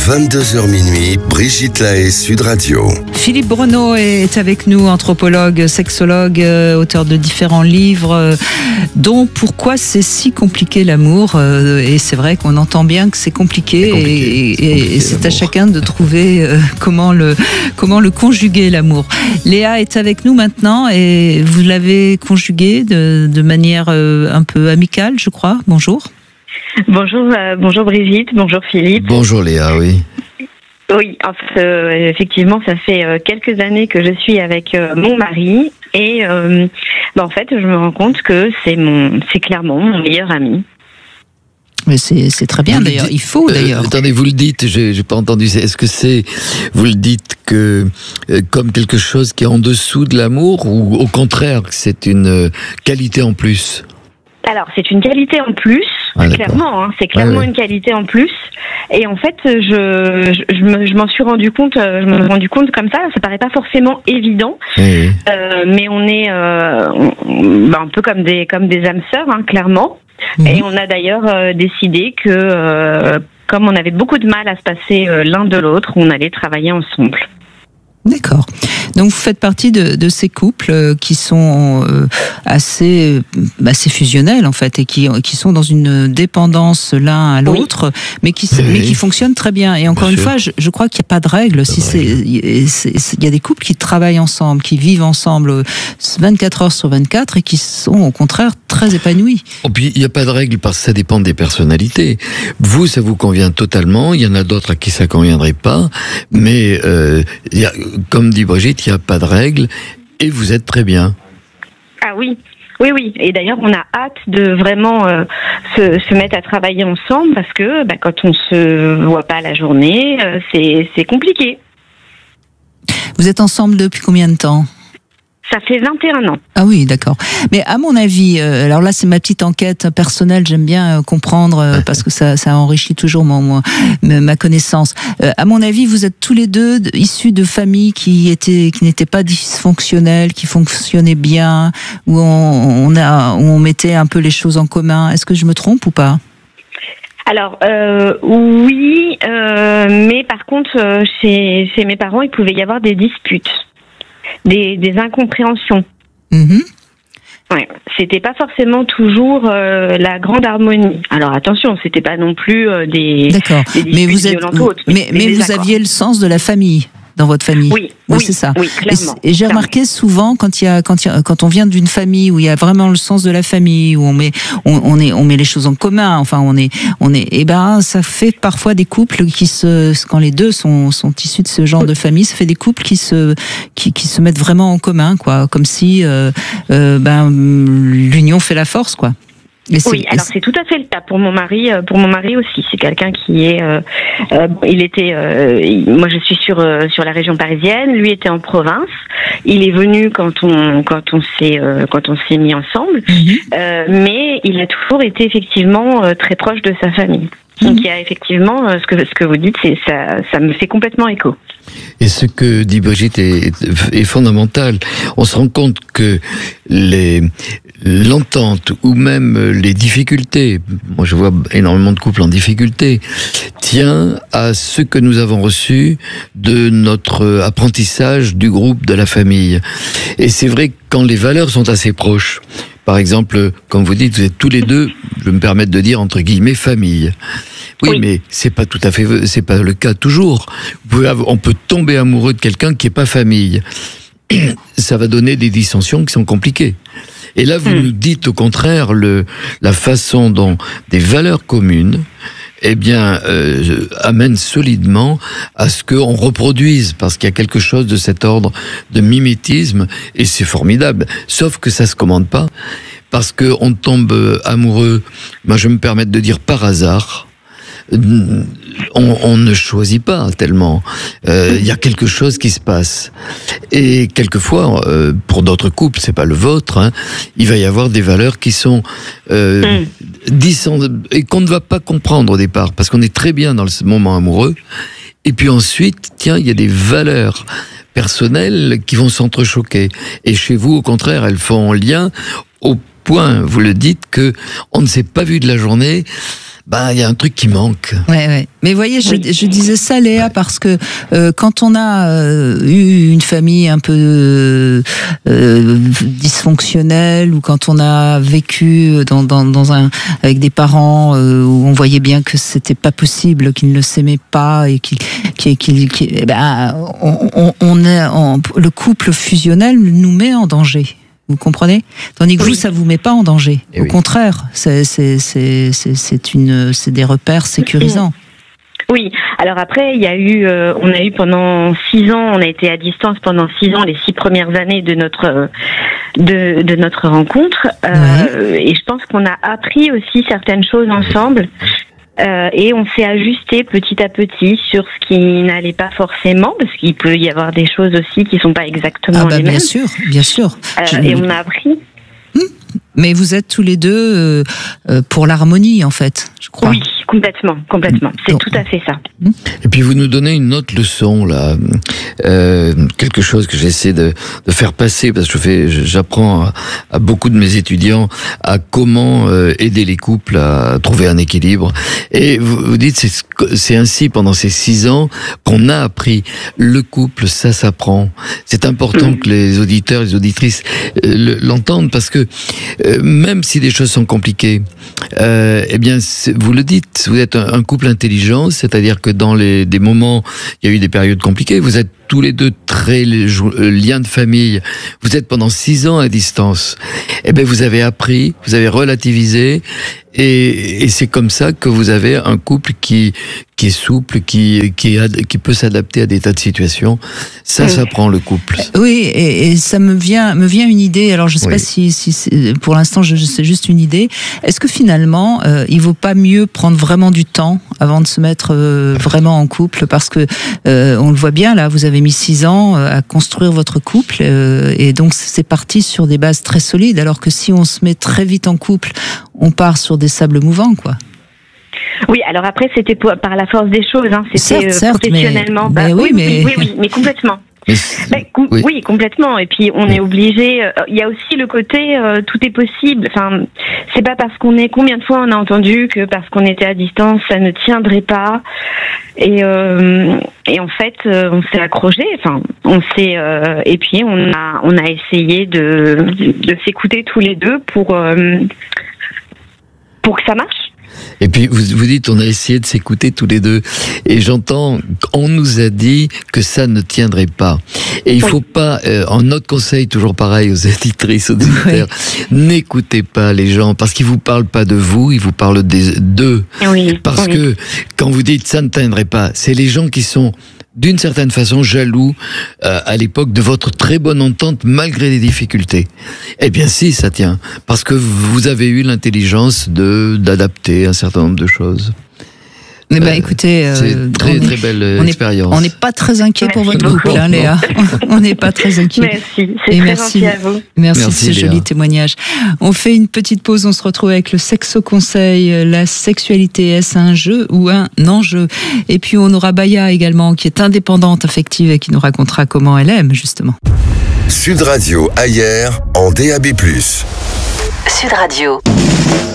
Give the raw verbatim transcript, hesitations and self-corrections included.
vingt-deux heures minuit, Brigitte Lahaie, Sud Radio. Philippe Breneau est avec nous, anthropologue, sexologue, euh, auteur de différents livres, euh, dont Pourquoi c'est si compliqué l'amour. Euh, et c'est vrai qu'on entend bien que c'est compliqué, c'est compliqué, et, c'est et, compliqué, et c'est à l'amour. chacun de trouver euh, comment, le, comment le conjuguer, l'amour. Léa est avec nous maintenant et vous l'avez conjugué de, de manière euh, un peu amicale, je crois. Bonjour. Bonjour, euh, bonjour Brigitte, bonjour Philippe. Bonjour Léa, oui. Oui, en fait, euh, effectivement, ça fait euh, quelques années que je suis avec euh, mon mari et euh, bah, en fait, je me rends compte que c'est mon, c'est clairement mon meilleur ami. Mais c'est, c'est très bien Vous le d'ailleurs, dites- il faut d'ailleurs. Euh, attendez, vous le dites, j'ai, j'ai pas entendu. Est-ce que c'est, vous le dites que euh, comme quelque chose qui est en dessous de l'amour, ou au contraire, que c'est une euh, qualité en plus? Alors, c'est une qualité en plus, Ah, clairement, hein, c'est clairement Ouais, ouais. une qualité en plus. Et en fait, je, je, je, me, je m'en suis rendu compte, euh, je me suis rendu compte comme ça. Ça paraît pas forcément évident, Oui, oui. euh, mais on est euh, on- bah, un peu comme des comme des âmes sœurs, hein, clairement. Mhm. Et on a d'ailleurs euh, décidé que, euh, comme on avait beaucoup de mal à se passer euh, l'un de l'autre, on allait travailler ensemble. D'accord. Donc vous faites partie de, de ces couples euh, qui sont euh, assez, euh, assez fusionnels en fait, et qui, qui sont dans une dépendance l'un à l'autre, mais qui Oui, mais oui. qui fonctionnent très bien. Et encore Bien une sûr. fois, je, je crois qu'il n'y a pas de règle. Si de c'est, il c'est- c'est- il y a des couples qui travaillent ensemble, qui vivent ensemble euh, vingt-quatre heures sur vingt-quatre et qui sont au contraire très épanouis. Et puis, il n'y a pas de règle parce que ça dépend des personnalités. Vous, ça vous convient totalement. Il y en a d'autres à qui ça conviendrait pas. Mais, euh, il y a, comme dit Brigitte, il n'y a pas de règle. Et vous êtes très bien. Ah oui, oui, oui. Et d'ailleurs, on a hâte de vraiment euh, se, se mettre à travailler ensemble parce que bah, quand on se voit pas la journée, euh, c'est, c'est compliqué. Vous êtes ensemble depuis combien de temps ? Ça fait vingt et un ans. Ah oui, d'accord. Mais à mon avis, euh, alors là c'est ma petite enquête personnelle, j'aime bien euh, comprendre euh, parce que ça, ça enrichit toujours mon, mon- ma ma connaissance. Euh, à mon avis, vous êtes tous les deux de- issus de familles qui étaient, qui n'étaient pas dysfonctionnelles, qui fonctionnaient bien, où on, on a, où on mettait un peu les choses en commun. Est-ce que je me trompe ou pas ? Alors euh, oui, euh, mais par contre, euh, chez, chez mes parents, il pouvait y avoir des disputes, des, des incompréhensions. Mhm. Ouais, c'était pas forcément toujours euh, la grande harmonie. Alors attention, c'était pas non plus euh, des, D'accord. des Mais disputes vous êtes, violentes ou autres, mais, des mais vous désaccords. aviez le sens de la famille dans votre famille. Oui, Oui, oui, c'est ça. oui, Et, clairement. et j'ai clairement. remarqué souvent quand il y a, quand il y a, quand on vient d'une famille où il y a vraiment le sens de la famille, où on met, on, on est, on met les choses en commun. Enfin, on est, on est. Et ben, ça fait parfois des couples qui se, quand les deux sont, sont issus de ce genre de famille, ça fait des couples qui se, qui, qui se mettent vraiment en commun, quoi. Comme si, euh, euh, ben, l'union fait la force, quoi. Et c'est- Oui, alors c'est tout à fait le cas pour mon mari. euh, Pour mon mari aussi, c'est quelqu'un qui est. Euh, euh, il était. Euh, il- moi, je suis sur euh, sur la région parisienne. Lui était en province. Il est venu quand on quand on s'est euh, quand on s'est mis ensemble. Mhm. Euh, mais il a toujours été effectivement euh, très proche de sa famille. Donc il y a effectivement euh, ce que ce que vous dites, c'est ça ça me fait complètement écho. Et ce que dit Brigitte est, est fondamental. On se rend compte que les l'entente ou même les difficultés, moi je vois énormément de couples en difficulté, tient à ce que nous avons reçu de notre apprentissage du groupe, de la famille. Et c'est vrai que quand les valeurs sont assez proches, par exemple, comme vous dites, vous êtes tous les deux, je vais me permettre de dire entre guillemets famille. Oui, Oui. mais c'est pas tout à fait, c'est pas le cas toujours. Vous pouvez avoir- on peut tomber amoureux de quelqu'un qui est pas famille. Ça va donner des dissensions qui sont compliquées. Et là, vous Hmm. nous dites au contraire le, la façon dont des valeurs communes, eh bien, euh, amènent solidement à ce qu'on reproduise, parce qu'il y a quelque chose de cet ordre de mimétisme, et c'est formidable. Sauf que ça se commande pas, parce que on tombe amoureux. Moi, je me permets de dire par hasard. On, on ne choisit pas tellement. Il euh, y a quelque chose qui se passe. Et quelquefois, euh, pour d'autres couples, c'est pas le vôtre, hein, il va y avoir des valeurs qui sont euh, Mm. dissonantes et qu'on ne va pas comprendre au départ, parce qu'on est très bien dans ce moment amoureux. Et puis ensuite, tiens, il y a des valeurs personnelles qui vont s'entrechoquer. Et chez vous, au contraire, elles font lien au point, vous le dites, que on ne s'est pas vu de la journée. bah il y a un truc qui manque. Ouais, ouais. Mais voyez, je, Oui. je disais ça, Léa, ouais. parce que euh, quand on a euh, eu une famille un peu euh, euh, dysfonctionnelle, ou quand on a vécu dans, dans, dans un avec des parents euh, où on voyait bien que c'était pas possible, qu'ils ne s'aimaient pas et qu'ils, qu'ils, qu'ils, qu'ils, ben, on, on, on est, on, le couple fusionnel nous met en danger. Vous comprenez? Tandis que Oui. vous, ça vous met pas en danger. Et Au oui. contraire, c'est, c'est, c'est, c'est, c'est une, c'est des repères sécurisants. Oui, alors après, il y a eu, euh, on a eu pendant six ans, on a été à distance pendant six ans, les six premières années de notre euh, de, de notre rencontre, euh, et je pense qu'on a appris aussi certaines choses ensemble, euh, et on s'est ajusté petit à petit sur ce qui n'allait pas forcément, parce qu'il peut y avoir des choses aussi qui sont pas exactement Ah bah les bien mêmes, sûr, bien sûr. euh, Je- et on a appris. Mais vous êtes tous les deux euh, euh, pour l'harmonie, en fait, je crois. Oui, complètement, complètement. C'est Donc- tout à fait ça. Et puis vous nous donnez une autre leçon là, euh, quelque chose que j'essaie de, de faire passer parce que je fais, j'apprends à, à beaucoup de mes étudiants à comment euh, aider les couples à trouver un équilibre. Et vous, vous dites c'est c'est ainsi pendant ces six ans qu'on a appris le couple, ça s'apprend. C'est important Mm. que les auditeurs, les auditrices euh, le- l'entendent parce que euh, même si les choses sont compliquées, euh, eh bien c'est- vous le dites, vous êtes un, un couple intelligent, c'est-à-dire que dans les des moments, il y a eu des périodes compliquées. Vous êtes tous les deux très euh, liens de famille. Vous êtes pendant six ans à distance. Eh bien, vous avez appris, vous avez relativisé, et, et c'est comme ça que vous avez un couple qui qui est souple, qui qui ad- qui peut s'adapter à des tas de situations. Ça, Oui. ça prend le couple. Oui, et, et ça me vient, me vient une idée. Alors, je ne sais Oui. pas si, si c'est- pour l'instant, je, c'est juste une idée. Est-ce que finalement, euh, il vaut pas mieux prendre vraiment du temps avant de se mettre euh, vraiment en couple, parce que euh, on le voit bien là, vous avez mis six ans euh, à construire votre couple, euh, et donc c'est parti sur des bases très solides. Alors que si on se met très vite en couple, on part sur des sables mouvants, quoi. Oui, alors après, c'était pour- par la force des choses, hein. C'était Certes, euh, certes, mais- professionnellement. mais oui, oui, mais- oui, oui, mais complètement. Mais c'est- Ben, com- oui. oui. complètement. Et puis on est obligé. euh, Il y a aussi le côté euh, tout est possible. Enfin, c'est pas parce qu'on est. Combien de fois on a entendu que parce qu'on était à distance, ça ne tiendrait pas. Et euh, et en fait, euh, on s'est accroché. Enfin, on s'est. euh, et puis on a on a essayé de de s'écouter tous les deux pour euh, pour que ça marche. Et puis vous vous dites on a essayé de s'écouter tous les deux et j'entends on nous a dit que ça ne tiendrait pas et il Oui. faut pas euh, en notre conseil toujours pareil aux éditrices aux éditeurs n'écoutez pas les gens parce qu'ils vous parlent pas de vous, ils vous parlent des d'eux Oui. parce oui. que quand vous dites ça ne tiendrait pas, c'est les gens qui sont d'une certaine façon jaloux euh, à l'époque de votre très bonne entente malgré les difficultés. Eh bien si, ça tient, parce que vous avez eu l'intelligence de d'adapter un certain nombre de choses. Eh ben, Euh, écoutez, euh, C'est on très est- très belle euh, on est- expérience. on n'est pas très inquiet pour Merci votre couple, beaucoup. hein, Léa. On n'est pas très inquiet. Merci. C'est Et très merci. gentil à vous. Merci, Merci, de ce Léa. joli témoignage. On fait une petite pause, on se retrouve avec le Sexo Conseil. La sexualité, est-ce un jeu ou un enjeu? Et puis on aura Baya également, qui est indépendante affective et qui nous racontera comment elle aime, justement. Sud Radio Ayer en D A B plus. Sud Radio.